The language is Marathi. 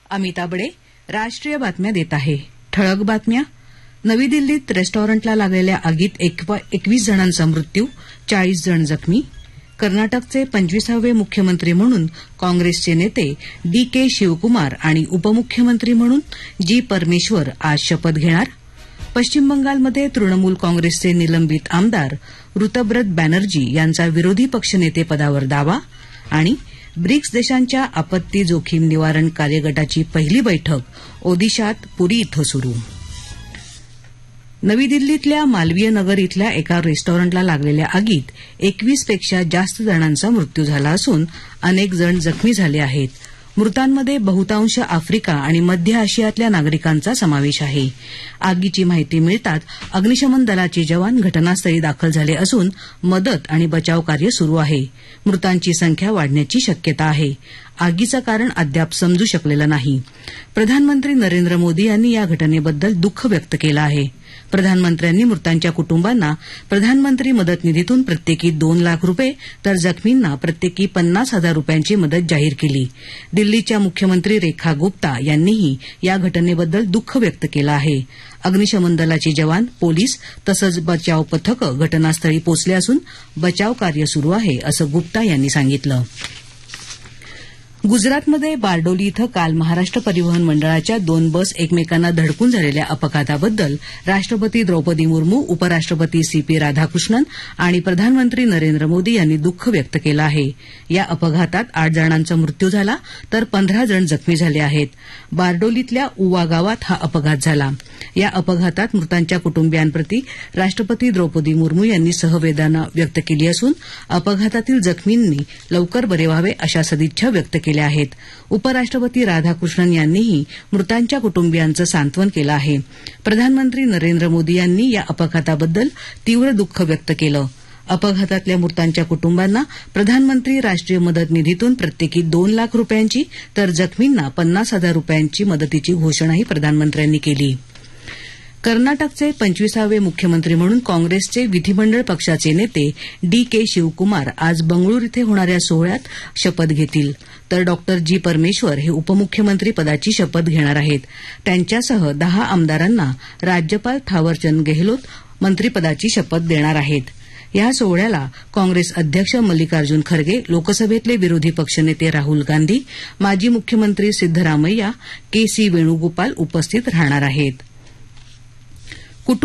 अमिता बडे राष्ट्रीय बातम्या देत आहे. ठळक बातम्या. नवी दिल्लीत रेस्टॉरंटला लागलेल्या आगीत 21 जणांचा मृत्यू, 40 जण जखमी. कर्नाटकचे 25वे मुख्यमंत्री म्हणून काँग्रेसचे नेते डी.के. शिवकुमार आणि उपमुख्यमंत्री म्हणून जी. परमेश्वर आज शपथ घेणार. पश्चिम बंगालमध्ये तृणमूल काँग्रेसचे निलंबित आमदार ऋतब्रत बॅनर्जी यांचा विरोधी पक्षनेतेपदावर दावा. आणि ब्रिक्स देशांच्या आपत्ती जोखीम निवारण कार्यगटाची पहिली बैठक ओदिशात पुरी इथं सुरू. नवी दिल्लीतल्या मालवीय नगर इथल्या एका रेस्टॉरंटला लागलेल्या आगीत 21 पेक्षा जास्त जणांचा मृत्यू झाला असून अनेक जण जखमी झाले आहेत. मृतांमध्ये बहुतांश आफ्रिका आणि मध्य आशियातल्या नागरिकांचा समावेश आहे. आगीची माहिती मिळताच अग्निशमन दलाचे जवान घटनास्थळी दाखल झाले असून मदत आणि बचाव कार्य सुरू आहे. मृतांची संख्या वाढण्याची शक्यता आहे. आगीचं कारण अद्याप समजू शकलेलं नाही. प्रधानमंत्री नरेंद्र मोदी यांनी या घटनेबद्दल दुःख व्यक्त केलं आहे. प्रधानमंत्र्यांनी मृतांच्या कुटुंबांना प्रधानमंत्री मदत निधीतून प्रत्येकी 2 लाख रुपये तर जखमींना प्रत्येकी 50,000 रुपयांची मदत जाहीर केली. दिल्लीच्या मुख्यमंत्री रेखा गुप्ता यांनीही या घटनेबद्दल दुःख व्यक्त केलं आहे. अग्निशमन दलाचे जवान, पोलीस तसंच बचाव पथकं घटनास्थळी पोहोचले असून बचाव कार्य सुरू आहे, असं गुप्ता यांनी सांगितलं. गुजरातमध्ये बारडोली इथं काल महाराष्ट्र परिवहन मंडळाच्या 2 बस एकमेकांना धडकून झालेल्या अपघाताबद्दल राष्ट्रपती द्रौपदी मुर्मू, उपराष्ट्रपती सी.पी. राधाकृष्णन आणि प्रधानमंत्री नरेंद्र मोदी यांनी दुःख व्यक्त केलं आहे. या अपघातात 8 जणांचा मृत्यू झाला तर 15 जण जखमी झाले आहेत. बारडोलीतल्या उवा गावात हा अपघात झाला. या अपघातात मृतांच्या कुटुंबियांप्रती राष्ट्रपती द्रौपदी मुर्मू यांनी सहवेदना व्यक्त केली असून अपघातातील जखमींनी लवकर बरे व्हावे अशा सदिच्छा व्यक्त केल्या आहेत. उपराष्ट्रपती राधाकृष्णन यांनीही मृतांच्या कुटुंबियांचं सांत्वन केलं आहे. प्रधानमंत्री नरेंद्र मोदी यांनी या अपघाताबद्दल तीव्र दुःख व्यक्त केलं. अपघातातल्या मृतांच्या कुटुंबांना प्रधानमंत्री राष्ट्रीय मदत निधीतून प्रत्येकी 2 लाख रुपयांची तर जखमींना 50,000 रुपयांची मदतीची घोषणाही प्रधानमंत्र्यांनी केली. कर्नाटकचे 25वे मुख्यमंत्री म्हणून काँग्रेसचे विधिमंडळ पक्षाचे नेते डी.के. शिवकुमार आज बंगळूर इथे होणाऱ्या सोहळ्यात शपथ घेतील, तर डॉ. जी. परमेश्वर हे उपमुख्यमंत्री पदाची शपथ घेणार आहेत. त्यांच्यासह 10 आमदारांना राज्यपाल थावरचंद गेहलोत मंत्रिपदाची शपथ देणार आहेत. या सोहळ्याला काँग्रेस अध्यक्ष मल्लिकार्जुन खरगे, लोकसभेतले विरोधी पक्षनेते राहुल गांधी, माजी मुख्यमंत्री सिद्धरामय्या, के.सी. वेणुगोपाल उपस्थित राहणार आहेत.